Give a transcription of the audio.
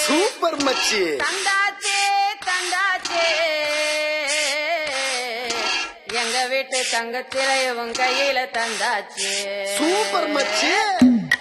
Super மச்சி. தந்தாச்சே தந்தாச்சே எங்க வீட்டு தங்கச்சிலை உன் கையில தந்தாச்சே. சூப்பர் மச்சி.